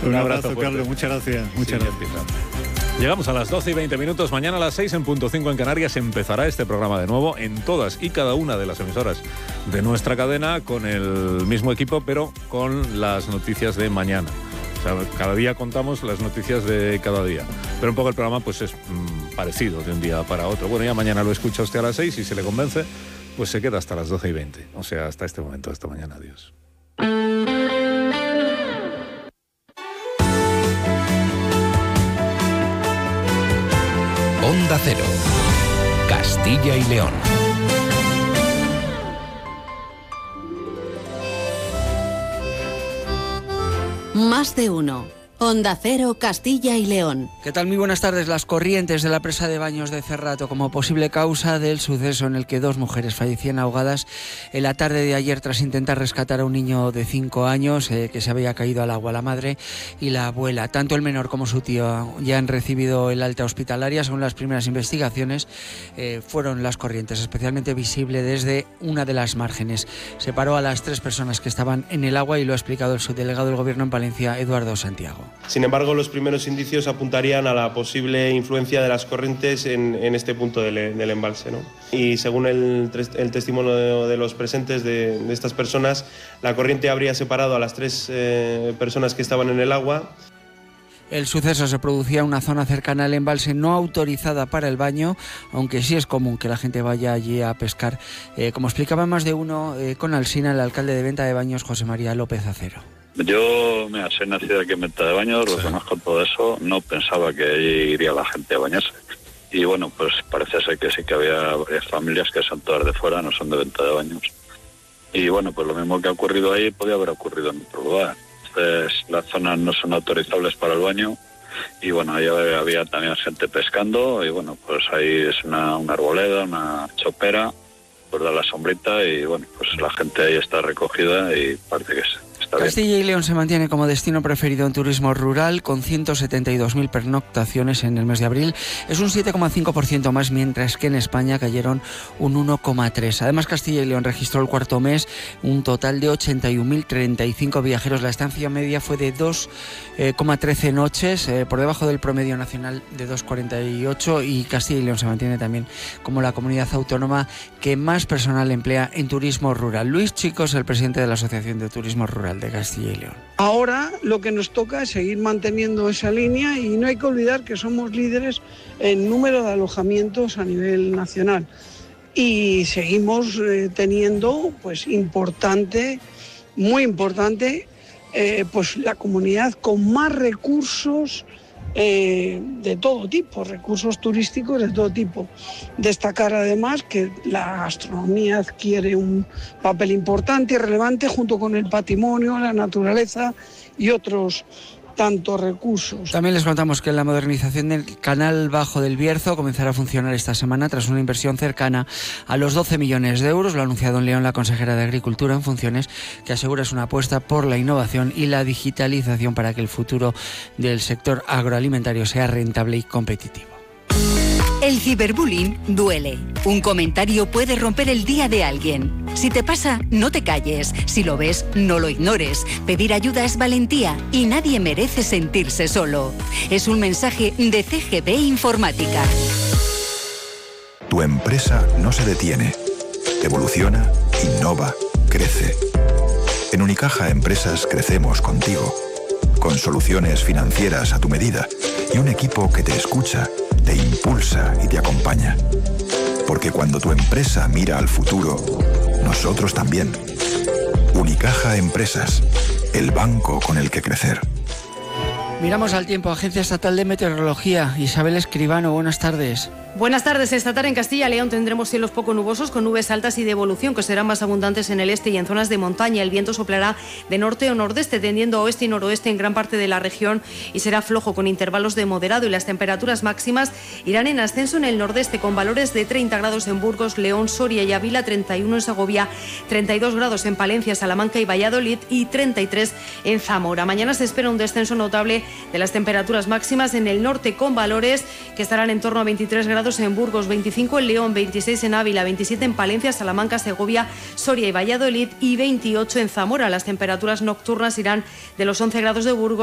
Un abrazo Carlos, muchas gracias. Muchas gracias. Llegamos a las 12 y 20 minutos. Mañana a las 6:05 en Canarias empezará este programa de nuevo en todas y cada una de las emisoras de nuestra cadena con el mismo equipo, pero con las noticias de mañana. O sea, cada día contamos las noticias de cada día. Pero un poco el programa pues es parecido de un día para otro. Bueno, ya mañana lo escucha usted a las 6 y si le convence, pues se queda hasta las 12 y 20. O sea, hasta este momento, hasta mañana. Adiós. Onda Cero, Castilla y León. Más de uno. Onda Cero, Castilla y León. ¿Qué tal? Muy buenas tardes. Las corrientes de la presa de Baños de Cerrato como posible causa del suceso en el que 2 mujeres fallecían ahogadas en la tarde de ayer tras intentar rescatar a un niño de 5 años que se había caído al agua. La madre y la abuela, tanto el menor como su tío, ya han recibido el alta hospitalaria. Según las primeras investigaciones, fueron las corrientes, especialmente visible desde una de las márgenes. Separó a las 3 personas que estaban en el agua y lo ha explicado el subdelegado del Gobierno en Palencia, Eduardo Santiago. Sin embargo, los primeros indicios apuntarían a la posible influencia de las corrientes en este punto del embalse, ¿no? Y según el testimonio de los presentes de estas personas, la corriente habría separado a las 3 personas que estaban en el agua. El suceso se producía en una zona cercana al embalse no autorizada para el baño, aunque sí es común que la gente vaya allí a pescar. Como explicaba Más de uno con Alsina, el alcalde de Venta de Baños, José María López Acero. Yo, soy nacido aquí en Venta de Baños, lo conozco todo eso, no pensaba que allí iría la gente a bañarse. Y bueno, pues parece ser que sí que había varias familias que son todas de fuera, no son de Venta de Baños. Y bueno, pues lo mismo que ha ocurrido ahí podía haber ocurrido en otro lugar. Entonces, las zonas no son autorizables para el baño. Y bueno, ahí había también gente pescando y bueno, pues ahí es una arboleda, una chopera, pues da la sombrita y bueno, pues la gente ahí está recogida y parece que Castilla y León se mantiene como destino preferido en turismo rural con 172.000 pernoctaciones en el mes de abril. Es un 7,5% más, mientras que en España cayeron un 1,3%. Además, Castilla y León registró el cuarto mes un total de 81.035 viajeros. La estancia media fue de 2,13 noches, por debajo del promedio nacional de 2,48, y Castilla y León se mantiene también como la comunidad autónoma que más personal emplea en turismo rural. Luis Chicos, el presidente de la Asociación de Turismo Rural de Castilla y León. Ahora lo que nos toca es seguir manteniendo esa línea y no hay que olvidar que somos líderes en número de alojamientos a nivel nacional y seguimos teniendo pues muy importante, pues la comunidad con más recursos de todo tipo, recursos turísticos de todo tipo. Destacar además que la gastronomía adquiere un papel importante y relevante junto con el patrimonio, la naturaleza y otros tantos recursos. También les contamos que la modernización del canal Bajo del Bierzo comenzará a funcionar esta semana tras una inversión cercana a los 12 millones de euros. Lo ha anunciado en León la consejera de Agricultura en funciones, que asegura es una apuesta por la innovación y la digitalización para que el futuro del sector agroalimentario sea rentable y competitivo. El ciberbullying duele. Un comentario puede romper el día de alguien. Si te pasa, no te calles. Si lo ves, no lo ignores. Pedir ayuda es valentía y nadie merece sentirse solo. Es un mensaje de CGB Informática. Tu empresa no se detiene. Evoluciona, innova, crece. En Unicaja Empresas crecemos contigo. Con soluciones financieras a tu medida y un equipo que te escucha, te impulsa y te acompaña. Porque cuando tu empresa mira al futuro, nosotros también. Unicaja Empresas, el banco con el que crecer. Miramos al tiempo. Agencia Estatal de Meteorología, Isabel Escribano, buenas tardes. Buenas tardes. Esta tarde en Castilla y León tendremos cielos poco nubosos con nubes altas y de evolución que serán más abundantes en el este y en zonas de montaña. El viento soplará de norte o nordeste, tendiendo a oeste y noroeste en gran parte de la región y será flojo con intervalos de moderado, y las temperaturas máximas irán en ascenso en el nordeste con valores de 30 grados en Burgos, León, Soria y Ávila, 31 en Segovia, 32 grados en Palencia, Salamanca y Valladolid y 33 en Zamora. Mañana se espera un descenso notable de las temperaturas máximas en el norte con valores que estarán en torno a 23 grados en Burgos, 25 en León, 26 en Ávila, 27 en Palencia, Salamanca, Segovia, Soria y Valladolid y 28 en Zamora. Las temperaturas nocturnas irán de los 11 grados de Burgos